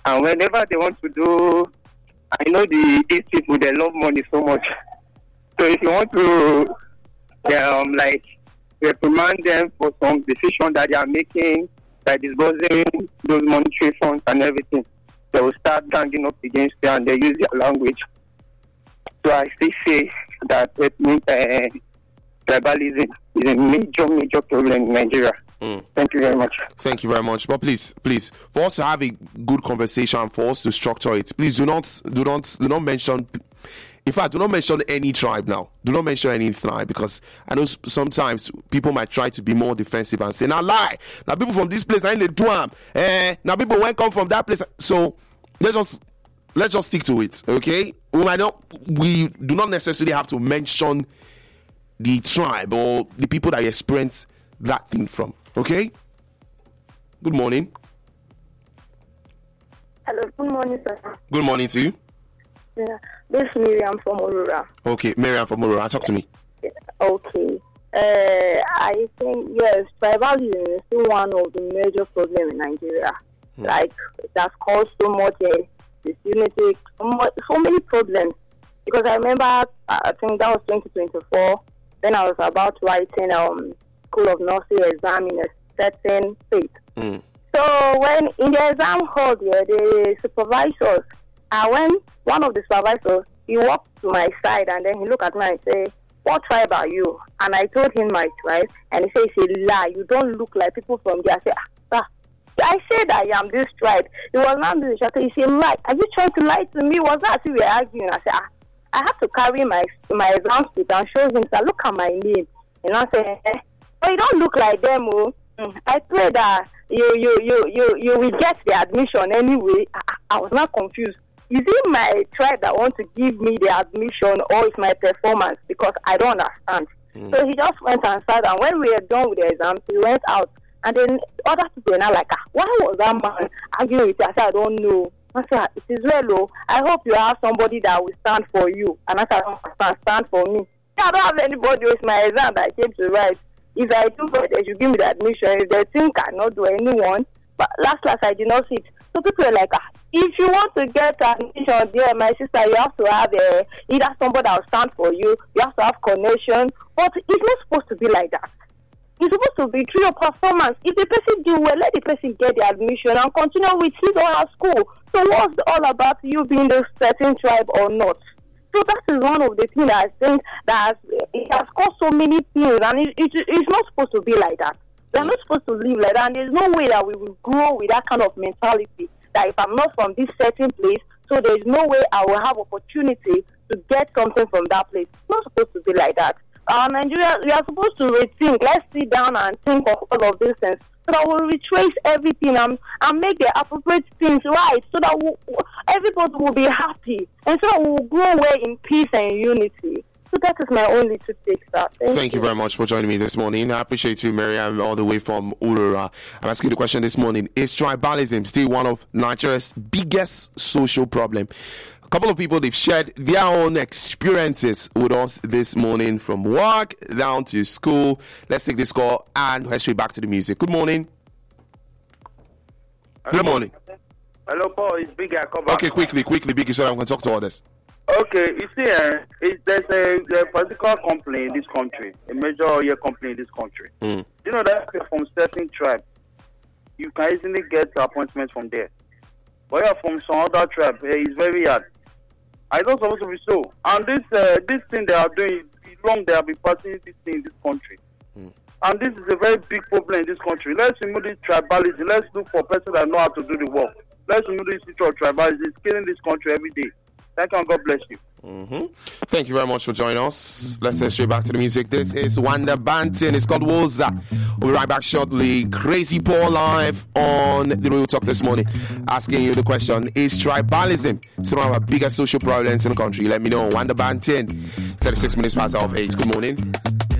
And whenever they want to do, I know the East people, they love money so much. So if you want to, reprimand them for some decision that they are making, by disbursing those monetary funds and everything, they will start ganging up against them and they use their language. So I still say that tribalism is a major problem in Nigeria. Thank you very much. Thank you very much. But please, for us to have a good conversation, for us to structure it, please do not mention. In fact, do not mention any tribe now. Do not mention any tribe, because I know sometimes people might try to be more defensive and say, "Now lie. Now people from this place, I ain't the Duam. Now people won't come from that place." So let's just stick to it, okay? We do not necessarily have to mention the tribe or the people that experience that thing from. Okay? Good morning. Hello, good morning, sir. Good morning to you. Yeah, this is Miriam from Aurora. Okay, Miriam from Aurora. Talk to me. Okay. I think, yes, tribalism is still one of the major problems in Nigeria. Like, it has caused so much disunity, so many problems. Because I remember, I think that was 2024, then I was about writing School of Nursing exam in a certain state. So when in the exam hall there, the supervisors, when one of the supervisors, he walked to my side and then he looked at me and said, "What tribe are you?" And I told him my tribe, and he said, "It's a lie. You don't look like people from there." I said, "Sir, I said I am this tribe." He was not doing it. I said, "It's a lie. Are you trying to lie to me?" Was that we were arguing? I said, "I have to carry my exam sheet and show him, sir, look at my name." And I said, "But you don't look like them, oh." I pray that you will get the admission anyway. I was not confused. Is it my tribe that wants to give me the admission, or it's my performance? Because I don't understand. So he just went and sat, and when we were done with the exam, he went out. And then other people were not like, "Why was that man arguing with you?" I said, "I don't know." I said, "It is well, oh. I hope you have somebody that will stand for you." And I said, "I don't stand for me. I don't have anybody with my exam that I came to write. If I do well, they should give me the admission. If they think I not do anyone." But last I did not see it. So people were like, if you want to get admission there, my sister, you have to have either somebody that will stand for you. You have to have connection. But it's not supposed to be like that. It's supposed to be through your performance. If the person do well, let the person get the admission and continue with his or her school. So what's all about you being the certain tribe or not? So that is one of the things that I think that it has caused so many things, and it's not supposed to be like that. We are not supposed to live like that, and there's no way that we will grow with that kind of mentality, that if I'm not from this certain place, so there's no way I will have opportunity to get something from that place. It's not supposed to be like that. Nigeria, we are supposed to rethink. Let's sit down and think of all of these things, so that we'll retrace everything and make the appropriate things right, so that everybody will be happy, and so that we'll grow away in peace and unity. So that is my only to take that. Thank you very much for joining me this morning. I appreciate you, Miriam, all the way from Aurora. I'm asking the question this morning: is tribalism still one of Nigeria's biggest social problems? A couple of people, they've shared their own experiences with us this morning, from work down to school. Let's take this call and head straight back to the music. Good morning. Good morning. Hello, Paul. It's Biggie. Okay, quickly, Biggie, so I'm going to talk to others. Okay, you see, there's a particular company in this country, a major oil company in this country. You know that if you're from certain tribe, you can easily get appointments from there. But you're from some other tribe, it's very hard. I don't supposed to be so. And this thing they are doing, long they have been passing this thing in this country. And this is a very big problem in this country. Let's remove this tribalism. Let's look for people that know how to do the work. Let's remove this issue of tribalism. It's killing this country every day. Thank you and God bless you. Thank you very much for joining us. Let's head straight back to the music. This is Wanda Banton. It's called Woza. We'll be right back shortly. Crazy Paul live on the Real Talk this morning, asking you the question: is tribalism some of our biggest social problems in the country? Let me know. Wanda Banton, 36 minutes past 8. Good morning.